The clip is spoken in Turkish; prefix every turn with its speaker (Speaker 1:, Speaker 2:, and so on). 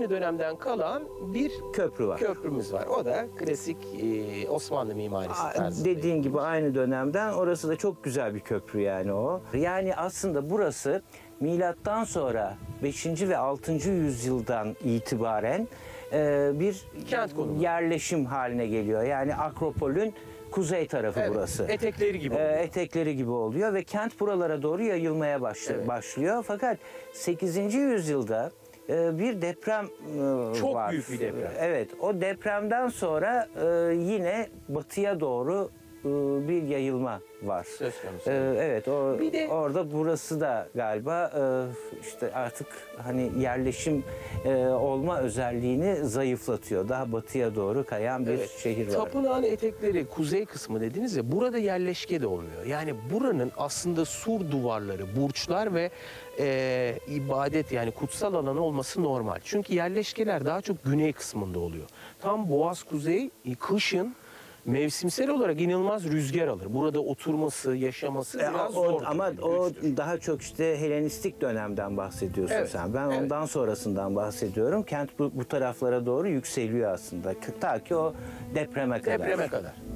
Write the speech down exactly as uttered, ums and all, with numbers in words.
Speaker 1: aynı dönemden kalan bir
Speaker 2: Köprü var.
Speaker 1: köprümüz var. O da klasik e, Osmanlı mimarisi
Speaker 2: Aa,
Speaker 1: tarzında.
Speaker 2: Dediğin gibi aynı dönemden, orası da çok güzel bir köprü yani o. Yani aslında burası milattan sonra beşinci ve altıncı yüzyıldan itibaren e, bir
Speaker 1: Kent konumu.
Speaker 2: yerleşim haline geliyor. Yani Akropol'ün kuzey tarafı
Speaker 1: Evet,
Speaker 2: burası.
Speaker 1: etekleri gibi
Speaker 2: Ee,
Speaker 1: oluyor.
Speaker 2: etekleri gibi oluyor ve kent buralara doğru yayılmaya başlıyor.
Speaker 1: Evet.
Speaker 2: başlıyor. Fakat sekizinci yüzyılda e, bir deprem e,
Speaker 1: Çok
Speaker 2: var.
Speaker 1: büyük bir deprem.
Speaker 2: Evet, o depremden sonra e, yine batıya doğru e, bir yayılma var.
Speaker 1: Söz konusu.
Speaker 2: Ee, evet, o
Speaker 1: Bir de-
Speaker 2: orada burası da galiba e, işte artık hani yerleşim e, olma özelliğini zayıflatıyor. Daha batıya doğru kayan bir
Speaker 1: Evet.
Speaker 2: şehir var.
Speaker 1: Tapınağın etekleri, kuzey kısmı dediniz ya, burada yerleşke de olmuyor. Yani buranın aslında sur duvarları, burçlar ve e, ibadet, yani kutsal alanı olması normal. Çünkü yerleşkeler daha çok güney kısmında oluyor. Tam Boğaz Kuzey, e, kışın mevsimsel olarak inanılmaz rüzgar alır. Burada oturması, yaşaması
Speaker 2: E,
Speaker 1: biraz
Speaker 2: o-
Speaker 1: zor.
Speaker 2: ama
Speaker 1: tabii,
Speaker 2: o
Speaker 1: güçtür.
Speaker 2: daha çok işte Helenistik dönemden bahsediyorsun
Speaker 1: Evet,
Speaker 2: sen. Ben
Speaker 1: evet.
Speaker 2: ondan sonrasından bahsediyorum. Kent bu, bu taraflara doğru yükseliyor aslında. Ta ki o depreme kadar.
Speaker 1: Depreme kadar.